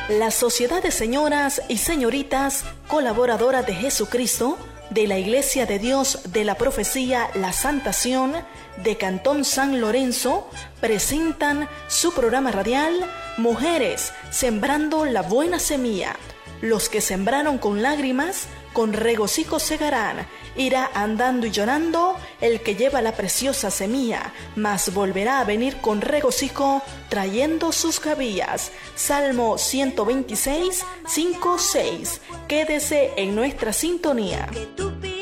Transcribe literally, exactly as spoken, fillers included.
La Sociedad de Señoras y Señoritas Colaboradoras de Jesucristo de la Iglesia de Dios de la Profecía La Santa Sion de Cantón San Lorenzo presentan su programa radial Mujeres Sembrando la Buena Semilla. Los que sembraron con lágrimas, con regocijo segarán. Irá andando y llorando el que lleva la preciosa semilla, mas volverá a venir con regocijo trayendo sus gavillas. Salmo ciento veintiséis, cinco, seis. Quédese en nuestra sintonía.